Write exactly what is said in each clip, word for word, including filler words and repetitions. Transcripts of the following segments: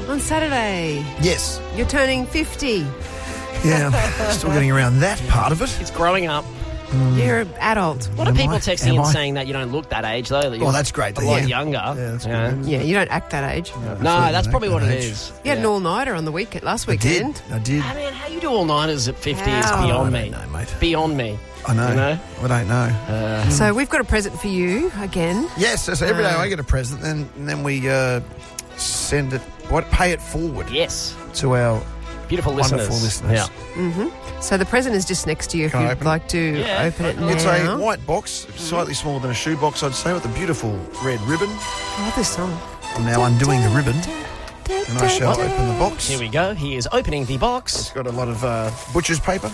on Saturday. Yes. You're turning fifty. Yeah, I'm still getting around that part of it. It's growing up. You're an adult. What are Am people I? texting Am in I? saying that you don't look that age, though? That Oh, you're that's great. A lot Yeah. younger. Yeah, that's you good. know? Yeah, you don't act that age. No, that's probably what it age. is. You had Yeah. an all-nighter on the weekend last I did. weekend. I did. I mean, how you do all-nighters at fifty How? is I beyond don't me. know, mate. Beyond me. I know. You know? I don't know. So we've got a present for you again. Yes, so, so every day Uh. I get a present, and, and then we uh, send it, what, pay it forward Yes. to our Beautiful listeners. wonderful listeners. Yeah. So the present is just next to you if Can I you'd open it? like to Yeah, open it now. It's a white box, slightly smaller than a shoebox, I'd say, with a beautiful red ribbon. I love this song. I'm now undoing the ribbon, and I shall open the box. Here we go. He is opening the box. It's got a lot of uh, butcher's paper.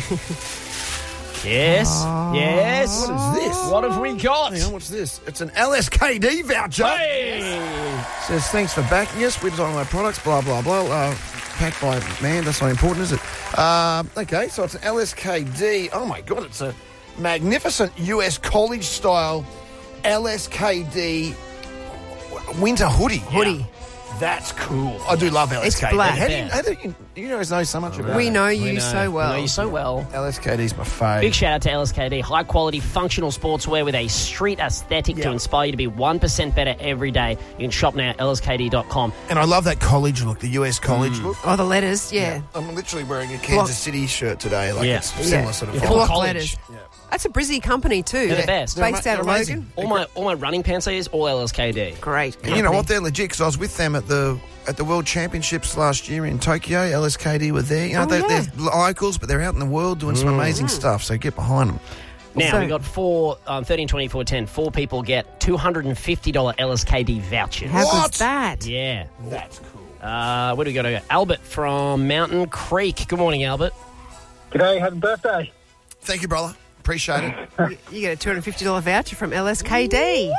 Yes. Yes. What is this? What have we got? Hang on, what's this? It's an L S K D voucher. Hey! Says, thanks for backing us. We design my products, blah, blah, blah. Uh, packed by man, that's not important, is it? Uh, okay, so it's an L S K D. Oh, my God, it's a magnificent U S college-style L S K D winter hoodie. Hoodie. That's cool. I do love L S K D. It's black. How do you, how do you, you guys know so much about We it? know We you know. so well. We know you so well. L S K D's my fave. Big shout out to L S K D. High quality functional sportswear with a street aesthetic to Yeah. inspire you to be one percent better every day. You can shop now at L S K D dot com. And I love that college look, the U S college look. Oh, the letters, yeah. I'm literally wearing a Kansas Block- City shirt today. Like Yeah. it's similar Yeah. sort of Yeah. vibe. Full Block college. letters. Yeah. That's a Brizzy company too. They're the best. Based They're out of ama- they're Logan. All my all my running pants I use, all L S K D. Great. And you know what? company. They're legit because I was with them at the at the World Championships last year in Tokyo. L S K D were there. You know, Oh, they're, yeah. they're locals, but they're out in the world doing some amazing stuff. So get behind them. Now, So- we got four, um, thirteen, twenty-four, ten. Four people get two hundred fifty dollars L S K D vouchers. How What? good's that? Yeah. That's cool. Uh, where do we go to go? Albert from Mountain Creek. Good morning, Albert. G'day, happy birthday. Thank you, brother. Appreciate it. You get a two hundred fifty dollars voucher from L S K D.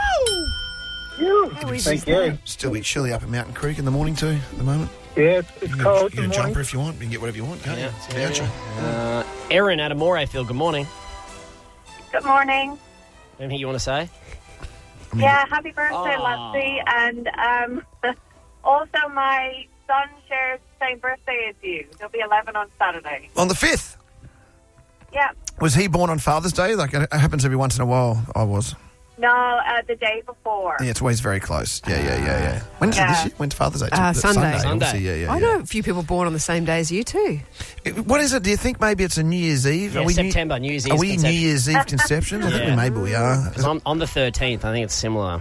How easy Thank is you. that? Still a bit chilly up in Mountain Creek in the morning too. At the moment, Yeah, it's, it's you can, cold you in can the a morning. jumper if you want. You can get whatever you want, can't you? It's a voucher. Uh, Erin out of Morayfield. Good morning. Good morning. Anything you want to say? Yeah, happy birthday, Aw. Lucy. And um, also, my son shares the same birthday as you. He'll be eleven on Saturday. On the fifth, Yeah. was he born on Father's Day? Like it happens every once in a while. I was. No, uh, the day before. Yeah, it's always very close. Yeah, yeah, yeah, yeah. When's it Yeah. this year? When's Father's Day? Uh, It's Sunday. Sunday. obviously, Yeah, yeah, I yeah. know a few people born on the same day as you too. It- What is it? Do you think maybe it's a New Year's Eve? Yeah, Are we September, New Year's Eve Are we New conception. Year's Eve conceptions? I think we Yeah. maybe we are. Is it- I'm on the thirteenth. I think it's similar.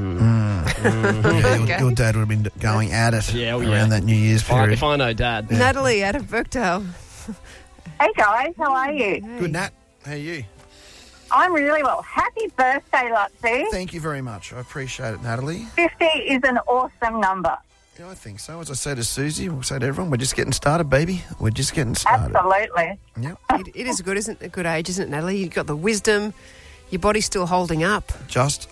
yeah, your, your dad would have been going at it Yeah, oh, around yeah. that New Year's If I, period. if I know Dad. Natalie out of Birkdale. Hey, guys. How are you? Good, Nat. How are you? I'm really well. Happy birthday, Lucy. Thank you very much. I appreciate it, Natalie. fifty is an awesome number. Yeah, I think so. As I say to Susie, we'll say to everyone, we're just getting started, baby. We're just getting started. Absolutely. Yep. It, it is good, isn't it? A good age, isn't it, Natalie? You've got the wisdom. Your body's still holding up. Just.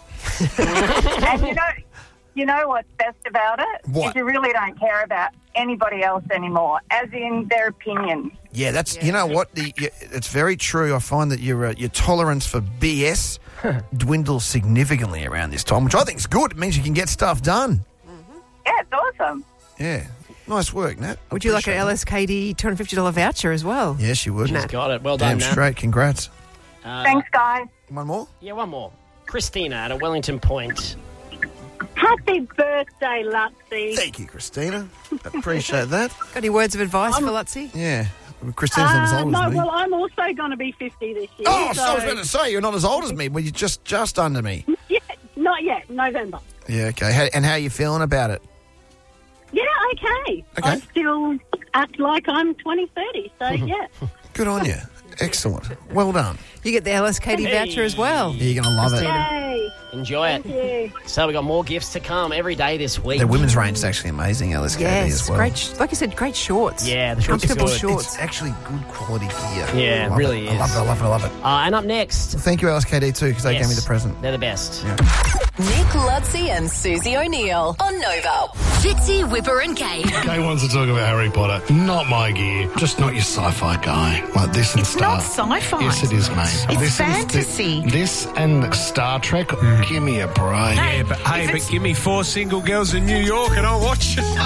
And you know, you know what's best about it? What? Is you really don't care about anybody else anymore, as in their opinions. Yeah, that's, you know what? The, yeah, it's very true. I find that your, uh, your tolerance for B S dwindles significantly around this time, which I think is good. It means you can get stuff done. Yeah, it's awesome. Yeah. Nice work, Nat. I Would you like an appreciate L that. S K D two hundred fifty dollars voucher as well? Yes, you would. Nat. Got it. Well Damn done, Nat. straight. Congrats. Uh, Thanks, guys. One more? Yeah, one more. Christina at a Wellington Point. Happy birthday, Lucy. Thank you, Christina. Appreciate that. Got any words of advice for Lutzi? Yeah. Christina's not as Uh, old no, as me. well, I'm also going to be fifty this year. Oh, so I was so going to say, you're not as old as me. Well, you're just, just under me. yeah, not yet, November. Yeah, okay. How, and how are you feeling about it? Yeah, okay. Okay. I still act like I'm twenty, thirty, so yeah. Good on you. Excellent. Well done. You get the L S K D Hey. voucher as well. Yeah, you're going to love it. Yay. Enjoy it. Thank you. So we got more gifts to come every day this week. The women's range is actually amazing, L S K D Yes, as well. great. sh- Like you said, great shorts. Yeah, the shorts are comfortable good. shorts. It's actually good quality gear. Yeah, it I love really I love is. it, I love it, I love it. Uh, and up next, Thank you, L S K D, too, because they yes, gave me the present. They're the best. Yeah. Nick Ludsey and Susie O'Neill on Nova. Fitzy, Whipper and Kate. Kay wants to talk about Harry Potter. Not my gear. Just not your sci-fi guy. Like this and It's Star. not sci-fi. Yes, it is, mate. It's this fantasy. Is the, this and Star Trek. Give me a break. Hey, Yeah, but hey, if but it's- give me four single girls in New York and I'll watch it.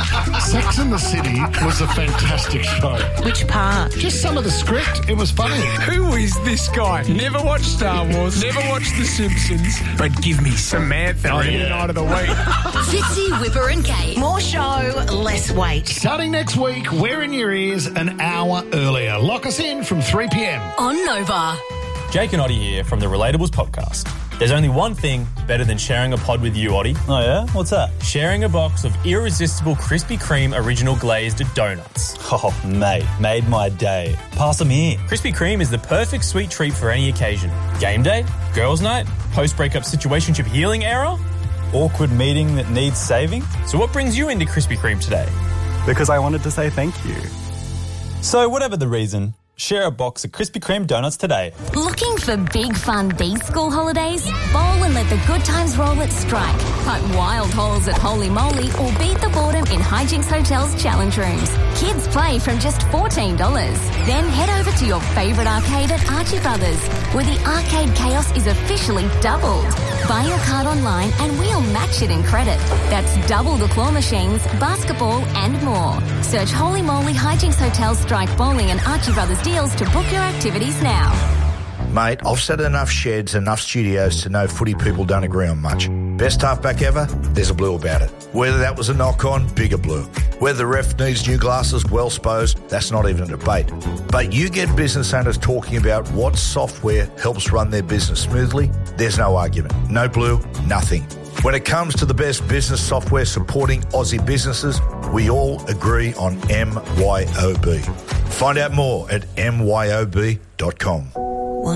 Sex and the City was a fantastic show. Which part? Just some of the script. It was funny. Who is this guy? Never watched Star Wars, never watched The Simpsons, but give me Samantha Oh, any yeah. night of the week. Fitzy, Whipper and Kate. More show, less wait. Starting next week, we're in your ears an hour earlier. Lock us in from three p.m. On Nova. Jake and Oddie here from the Relatables podcast. There's only one thing better than sharing a pod with you, Oddie. Oh, yeah? What's that? Sharing a box of irresistible Krispy Kreme original glazed donuts. Oh, mate, made my day. Pass them here. Krispy Kreme is the perfect sweet treat for any occasion. Game day, girls' night, post-breakup situationship healing era. Awkward meeting that needs saving. So what brings you into Krispy Kreme today? Because I wanted to say thank you. So whatever the reason, share a box of Krispy Kreme donuts today. Looking for big fun these school holidays? Bowl and let the good times roll at Strike. Cut wild holes at Holy Moly or beat the boredom in Hijinks Hotel's challenge rooms. Kids play from just fourteen dollars. Then head over to your favourite arcade at Archie Brothers, where the arcade chaos is officially doubled. Buy your card online and we'll match it in credit. That's double the claw machines, basketball and more. Search Holy Moly Hijinks Hotel, Strike Bowling and Archie Brothers deals to book your activities now. Mate, I've sat in enough sheds, enough studios to know footy people don't agree on much. Best halfback ever? There's a blue about it. Whether that was a knock-on, bigger blue. Whether the ref needs new glasses, well sposed, that's not even a debate. But you get business owners talking about what software helps run their business smoothly, there's no argument. No blue, nothing. When it comes to the best business software supporting Aussie businesses, we all agree on M Y O B. Find out more at M Y O B dot com.